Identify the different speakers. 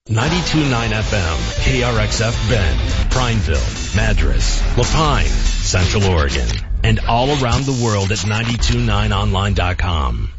Speaker 1: 92.9 FM, KRXF Bend, Prineville, Madras, Lapine, Central Oregon, and all around the world at 929online.com.